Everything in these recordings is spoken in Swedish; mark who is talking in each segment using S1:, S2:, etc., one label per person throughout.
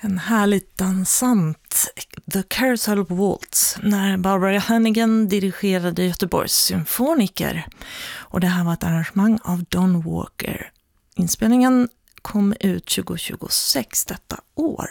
S1: En härligt dansant The Carousel Waltz när Barbara Hannigan dirigerade Göteborgs symfoniker. Och det här var ett arrangemang av Don Walker. Inspelningen kom ut 2026 detta år.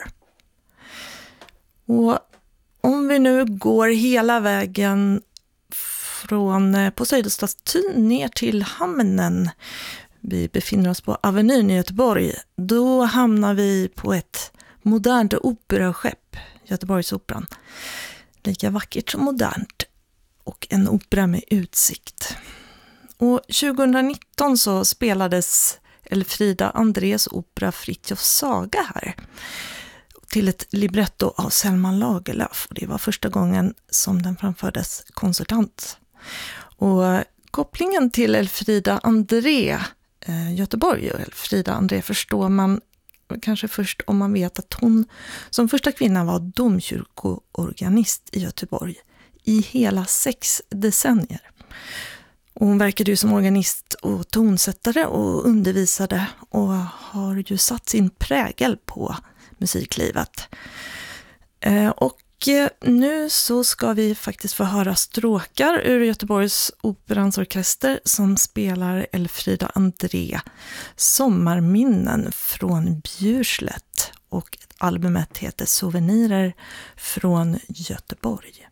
S1: Och om vi nu går hela vägen från Poseidonstatyn ner till hamnen, vi befinner oss på Avenyn i Göteborg, då hamnar vi på ett modernt operaskepp, Göteborgsoperan. Lika vackert som modernt och en opera med utsikt. Och 2019 så spelades Elfrida Andrés opera Fritjofs saga här till ett libretto av Selma Lagerlöf. Och det var första gången som den framfördes koncertant. Och kopplingen till Elfrida André Göteborg och Elfrida André förstår man kanske först om man vet att hon som första kvinna var domkyrkoorganist i Göteborg i hela 6 decennier. Och hon verkade ju som organist och tonsättare och undervisade och har ju satt sin prägel på musiklivet. Och nu så ska vi faktiskt få höra stråkar ur Göteborgs operans orkester som spelar Elfrida André Sommarminnen från Bjurslätt, och albumet heter Souvenirer från Göteborg.